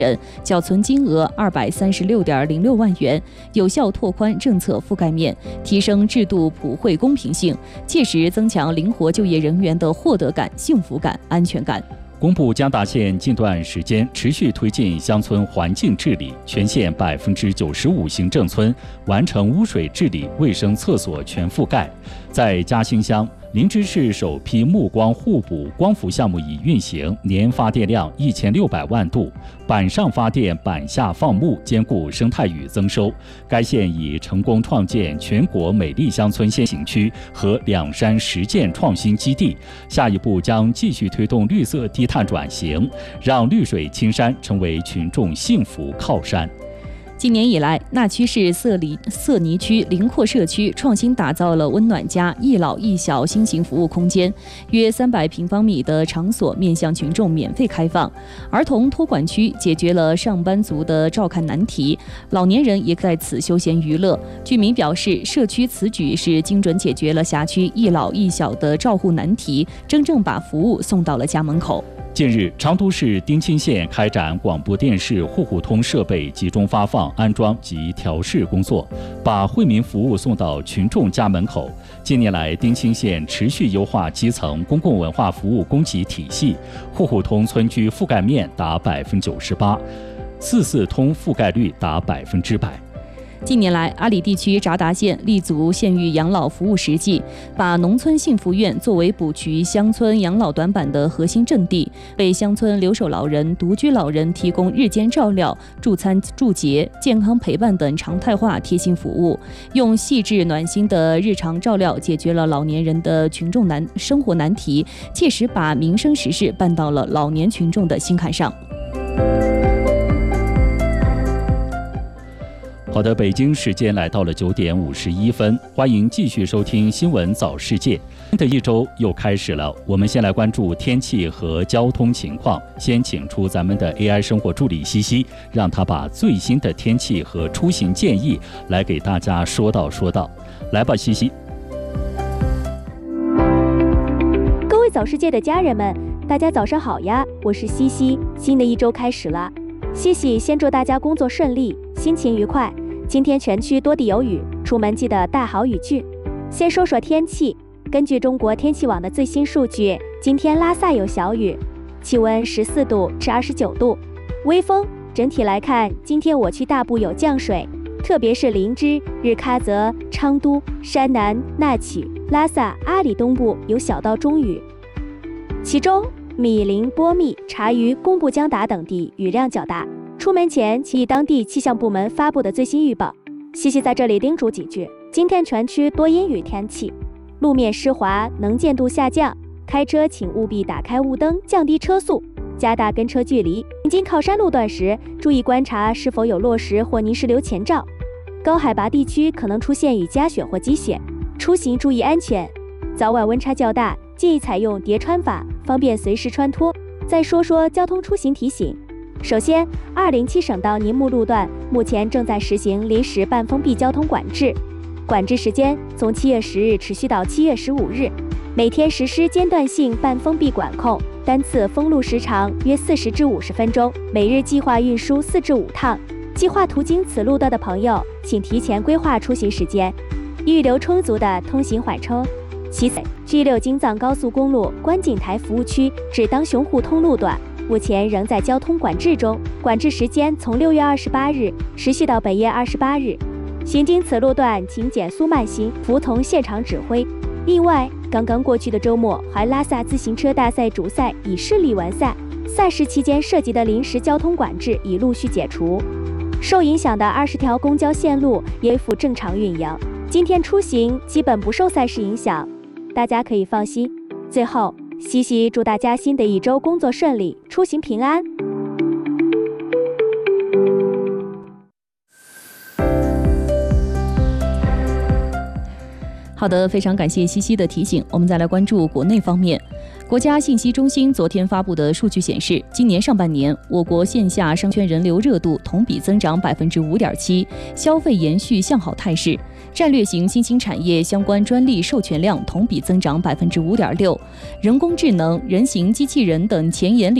人，缴存金额236.06万元，有效拓宽政策覆盖面，提升制度普惠公平性，切实增强灵活就业人员的获得感、幸福感、安全感。 公布江达县近段时间持续推进乡村环境治理，全县95%行政村完成污水治理、卫生厕所全覆盖。在嘉兴乡，林芝市首批木光互补光伏项目已运行，年发电量1600万度，板上发电，板下放牧，兼顾生态与增收。该县已成功创建全国美丽乡村先行区和两山实践创新基地，下一步将继续推动绿色低碳转型，让绿水青山成为群众幸福靠山。 今年以来，那曲市色泥区林廓社区创新打造了温暖家一老一小新型服务空间，约300平方米的场所面向群众免费开放。儿童托管区解决了上班族的照看难题，老年人也在此休闲娱乐。居民表示，社区此举是精准解决了辖区一老一小的照护难题，真正把服务送到了家门口。 近日，长都市丁清县开展广播电视户户通设备集中发放、安装及调试工作，把惠民服务送到群众家门口。近年来，丁清县持续优化基层公共文化服务供给体系，户户通村居覆盖面达98%，44通覆盖率达100%。 近年来，阿里地区札达县立足县域养老服务实际，把农村幸福院作为补齐乡村养老短板的核心阵地，为乡村留守老人、独居老人提供日间照料、助餐助洁、健康陪伴等常态化贴心服务，用细致暖心的日常照料解决了老年人的群众生活难题，切实把民生实事办到了老年群众的心坎上。 好的，北京时间来到了9点51分，欢迎继续收听新闻早世界。新的一周又开始了，我们先来关注天气和交通情况。先请出咱们的 AI 生活助理西西，让他把最新的天气和出行建议来给大家说道。来吧，西西。 各位早世界的家人们，大家早上好呀，我是西西。新的一周开始了，西西先祝大家工作顺利，心情愉快。今天全区多地有雨，出门记得带好雨具。先说说天气，根据中国天气网的最新数据，今天拉萨有小雨，气温14度至29度，微风。整体来看，今天我区大部有降水，特别是林芝、日喀则、昌都、山南、那曲、拉萨、阿里东部有小到中雨，其中米林、波密、察隅、贡布江达等地雨量较大。出门前请以当地气象部门发布的最新预报。西西在这里叮嘱几句：今天全区多阴雨天气，路面湿滑，能见度下降，开车请务必打开雾灯，降低车速，加大跟车距离。行经靠山路段时，注意观察是否有落石或泥石流前兆。高海拔地区可能出现雨夹雪或积雪，出行注意安全。早晚温差较大，建议采用叠穿法，方便随时穿脱。再说说交通出行提醒。首先，207省道宁木路段目前正在实行临时半封闭交通管制，管制时间从7月10日持续到7月15日，每天实施间断性半封闭管控，单次封路时长约40至50分钟，每日计划运输4至5趟。计划途经此路段的朋友，请提前规划出行时间，预留充足的通行缓冲。其次， G6 京藏高速公路观景台服务区至当雄互通路段目前仍在交通管制中，管制时间从6月28日持续到本月28日。行经此路段，请减速慢行，服从现场指挥。另外，刚刚过去的周末，怀拉萨自行车大赛主赛已顺利完赛，赛事期间涉及的临时交通管制已陆续解除，受影响的20条公交线路也恢复正常运营。今天出行基本不受赛事影响，大家可以放心。最后，西西祝大家新的一周工作顺利，出行平安。 好的，非常感谢西西的提醒。我们再来关注国内方面。国家信息中心昨天发布的数据显示，今年上半年，我国线下商圈人流热度同比增长5.7%，消费延续向好态势。战略型新兴产业相关专利授权量同比增长5.6%，人工智能、人形机器人等前沿领